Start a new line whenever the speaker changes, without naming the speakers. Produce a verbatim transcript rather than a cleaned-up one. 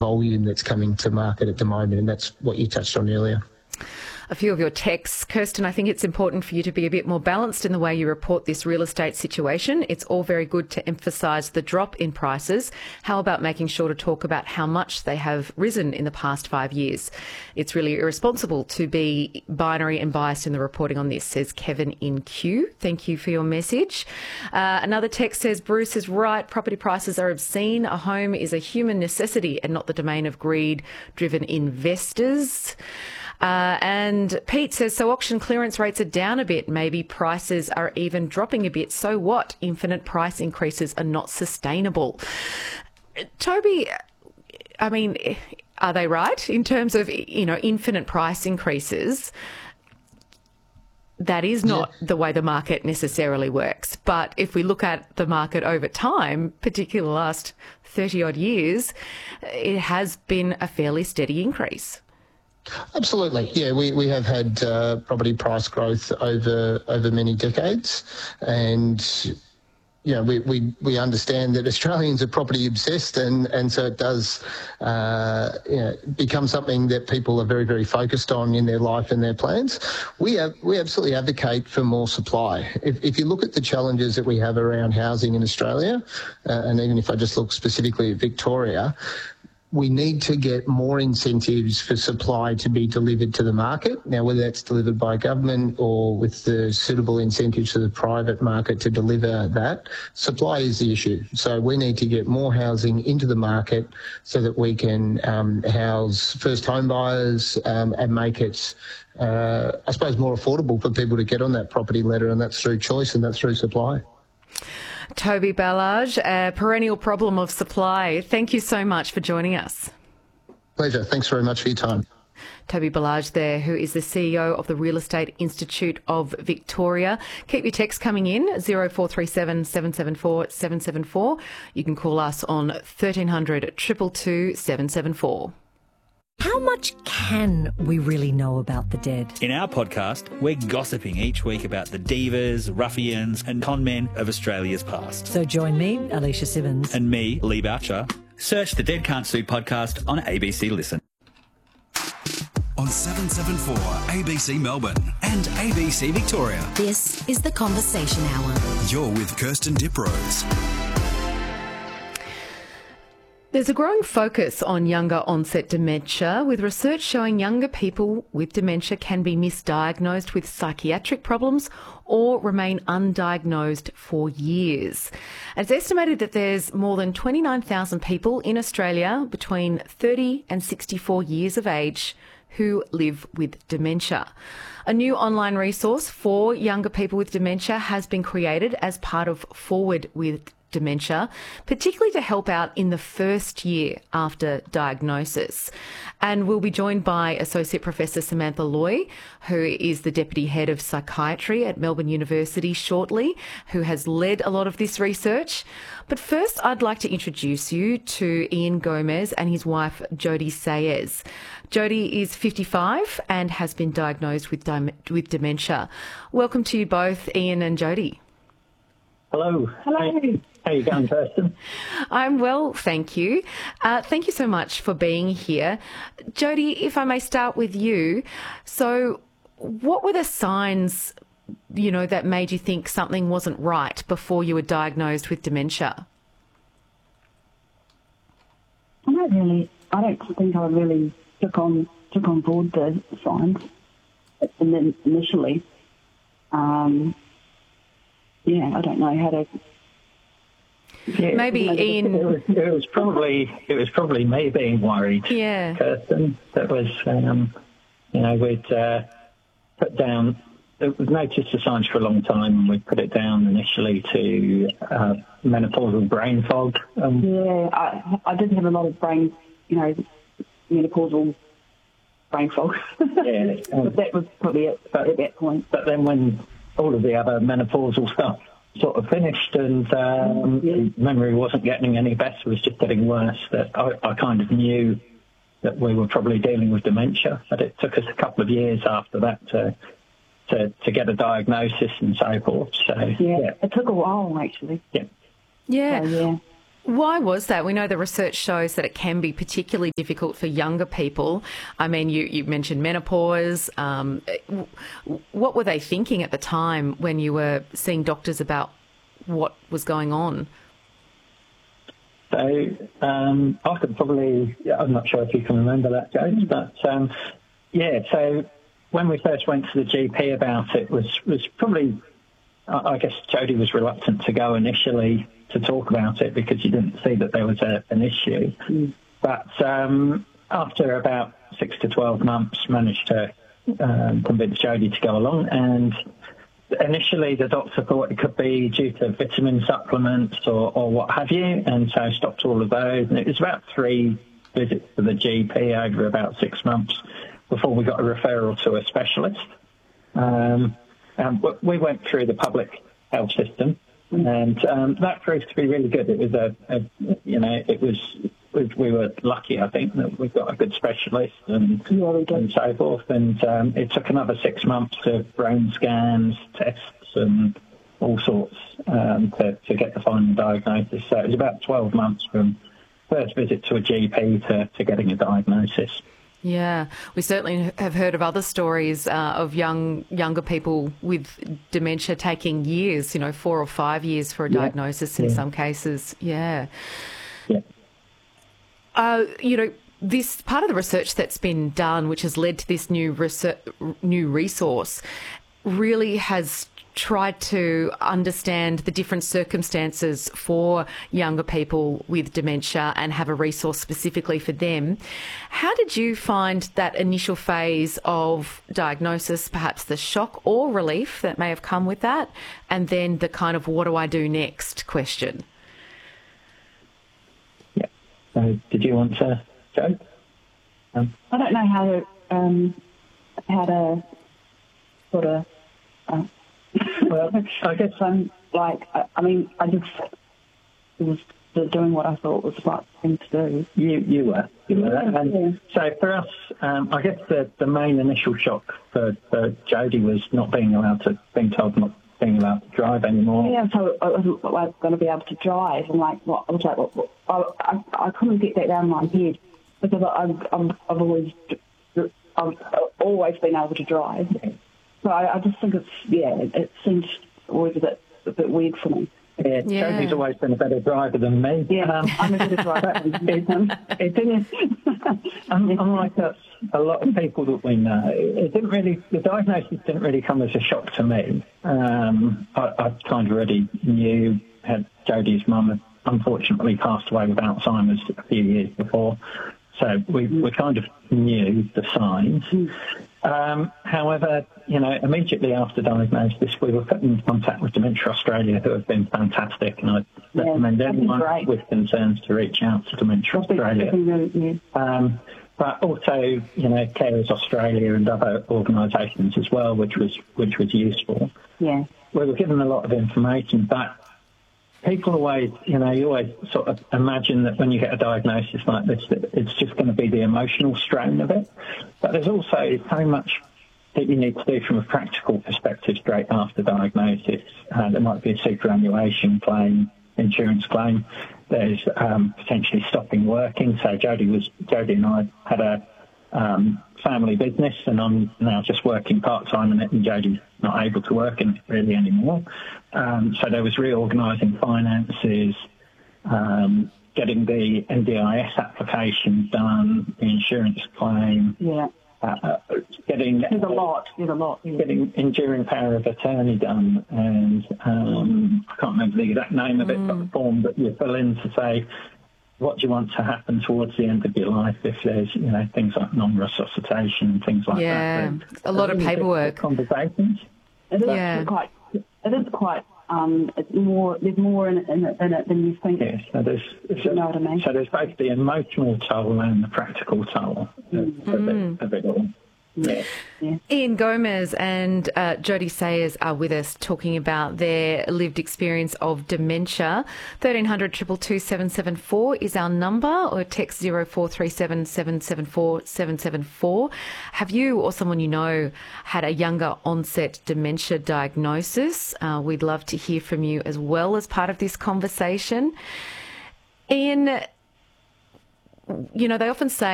volume that's coming to market at the moment, and that's what you touched on earlier.
A few of your texts. Kirsten, I think it's important for you to be a bit more balanced in the way you report this real estate situation. It's all very good to emphasise the drop in prices. How about making sure to talk about how much they have risen in the past five years? It's really irresponsible to be binary and biased in the reporting on this, says Kevin in Q. Thank you for your message. Uh, another text says, Bruce is right. Property prices are obscene. A home is a human necessity and not the domain of greed-driven investors. Uh, and Pete says, so auction clearance rates are down a bit. Maybe prices are even dropping a bit. So what? Infinite price increases are not sustainable. Toby, I mean, are they right in terms of, you know, infinite price increases? That is not yeah. the way the market necessarily works. But if we look at the market over time, particularly the last thirty odd years, it has been a fairly steady increase.
Absolutely. Yeah, we, we have had uh, property price growth over over many decades, and you know, we, we, we understand that Australians are property obsessed, and, and so it does uh, you know, become something that people are very, very focused on in their life and their plans. We have, we absolutely advocate for more supply. If, if you look at the challenges that we have around housing in Australia, uh, and even if I just look specifically at Victoria, we need to get more incentives for supply to be delivered to the market. Now, whether that's delivered by government or with the suitable incentives for the private market to deliver that, supply is the issue. So we need to get more housing into the market so that we can um, house first home buyers um, and make it, uh, I suppose, more affordable for people to get on that property ladder, and that's through choice and that's through supply.
Toby Ballage, a perennial problem of supply. Thank you so much for joining us.
Pleasure. Thanks very much for your time.
Toby Ballage there, who is the C E O of the Real Estate Institute of Victoria. Keep your texts coming in, zero four three seven, seven seven four, seven seven four. You can call us on thirteen hundred, two two two, seven seven four.
How much can we really know about the dead?
In our podcast, we're gossiping each week about the divas, ruffians and con men of Australia's past.
So join me, Alicia Simmons.
And me, Lee Boucher. Search the Dead Can't Sue podcast on A B C Listen.
On seven seven four A B C Melbourne and A B C Victoria.
This is The Conversation Hour.
You're with Kirsten Diprose.
There's a growing focus on younger onset dementia, with research showing younger people with dementia can be misdiagnosed with psychiatric problems or remain undiagnosed for years. It's estimated that there's more than twenty-nine thousand people in Australia between thirty and sixty-four years of age who live with dementia. A new online resource for younger people with dementia has been created as part of Forward with Dementia, particularly to help out in the first year after diagnosis. And we'll be joined by Associate Professor Samantha Loy, who is the Deputy Head of Psychiatry at Melbourne University shortly, who has led a lot of this research. But first, I'd like to introduce you to Ian Gomez and his wife, Jody Sayers. Jody is fifty-five and has been diagnosed with, dim- with dementia. Welcome to you both, Ian and Jody.
Hello.
Hello.
Hey. How are you going, Kirsten?
I'm well, thank you. Uh, thank you so much for being here. Jody, if I may start with you. So what were the signs, you know, that made you think something wasn't right before you were diagnosed with dementia?
I don't really, I don't think I really took on took on board the signs initially. Um, yeah, I don't know how to...
Yeah,
Maybe
you know,
Ian...
It was, it was probably it was probably me being worried.
Yeah.
Kirsten, that was um, you know we'd uh, put down. We've noticed the signs for a long time, and we put it down initially to uh, menopausal brain fog. Um,
yeah, I I did have a lot of brain, you know, menopausal brain fog.
Yeah, um,
but that was probably it
but,
at that point.
But then when all of the other menopausal stuff sort of finished and um,
yeah.
memory wasn't getting any better, it was just getting worse, that I, I kind of knew that we were probably dealing with dementia. But it took us a couple of years after that to to, to get a diagnosis and so forth. So
yeah,
yeah.
it took a while actually.
Yeah.
Yeah.
So, yeah.
Why was that? We know the research shows that it can be particularly difficult for younger people. I mean, you, you mentioned menopause. Um, what were they thinking at the time when you were seeing doctors about what was going on?
So um, I could probably, I'm not sure if you can remember that, Joe, but um, yeah, so when we first went to the G P about it was, was probably, I guess Jodie was reluctant to go initially to talk about it because you didn't see that there was a, an issue. Mm. But um, after about six to twelve months, managed to um, convince Jodie to go along. And initially the doctor thought it could be due to vitamin supplements or, or what have you, and so stopped all of those. And it was about three visits to the G P over about six months before we got a referral to a specialist. Um, and we went through the public health system. And um, that proved to be really good. It was a, a you know, it was, we were lucky, I think, that we got a good specialist and, yeah, and so forth. And um, it took another six months of brain scans, tests, and all sorts um, to, to get the final diagnosis. So it was about twelve months from first visit to a G P to, to getting a diagnosis.
Yeah, we certainly have heard of other stories uh, of young younger people with dementia taking years, you know, four or five years for a yeah. diagnosis in yeah. some cases. Yeah.
Yeah.
Uh, you know, this part of the research that's been done, which has led to this new research, new resource, really has tried to understand the different circumstances for younger people with dementia and have a resource specifically for them. How did you find that initial phase of diagnosis, perhaps the shock or relief that may have come with that, and then the kind of what do I do next question?
Yeah. So did you want to go? Um,
I don't know how to, um, how to sort of... Uh,
Well, I guess
I'm like, I, I mean, I just was doing what I thought was the right thing to do.
You, you were. You were.
Yeah,
and
yeah.
So for us, um, I guess the, the main initial shock for, for Jodie was not being allowed to, being told not being allowed to drive anymore.
Yeah, so I wasn't like, going to be able to drive. And like, what, I was like, what, what, I, I, I couldn't get that down in my head because I've, I've, I've always, I've always been able to drive.
Yeah.
So I, I just think it's, yeah, it, it seems always a bit, a bit weird for me.
Yeah, yeah. Jodie's always been a better driver than me.
Yeah, um, I'm a better driver.
it, it didn't, unlike us, a lot of people that we know, it didn't really, the diagnosis didn't really come as a shock to me. Um, I, I kind of already knew, had Jodie's mum had unfortunately passed away with Alzheimer's a few years before. So we, we kind of knew the signs. Um, however, you know, immediately after diagnosis, we were put in contact with Dementia Australia, who have been fantastic, and I
yeah,
recommend anyone with concerns to reach out to Dementia Australia.
Really, yeah.
um, but also, you know, Carers Australia and other organisations as well, which was which was useful.
Yeah,
we were given a lot of information, but people always, you know, you always sort of imagine that when you get a diagnosis like this, that it's just going to be the emotional strain of it. But there's also so much that you need to do from a practical perspective straight after diagnosis. Uh, there might be a superannuation claim, insurance claim. There's um, potentially stopping working. So Jodie was Jodie and I had a um, family business, and I'm now just working part-time in it, and Jodie's not able to work in it really anymore. Um, so there was reorganising finances, um, getting the N D I S application done, the insurance claim.
Yeah.
Uh, getting
There's a lot. There's a lot. Yeah.
Getting enduring power of attorney done, and um, I can't remember the exact name of it, mm. but the form that you fill in to say what do you want to happen towards the end of your life if there's, you know, things like non-resuscitation and things like
yeah,
that.
Yeah, a lot of paperwork.
Conversations.
It is
yeah.
quite. It is quite. Um, it's more. There's more in it, in it, in it than you think.
Yes, so there's.
You know what I mean?
So there's both the emotional toll and the practical toll mm. of,
mm.
it, of it all. Yeah.
Yeah.
Ian Gomez and uh, Jodie Sayers are with us talking about their lived experience of dementia. thirteen hundred, two two two, seven seven four is our number, or text zero four three seven, seven seven four, seven seven four. Have you or someone you know had a younger onset dementia diagnosis? Uh, we'd love to hear from you as well as part of this conversation. Ian, you know, they often say